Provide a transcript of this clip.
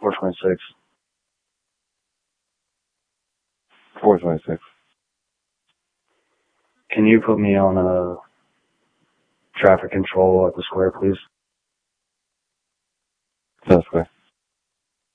426. 426. Can you put me on traffic control at the square, please? To the square.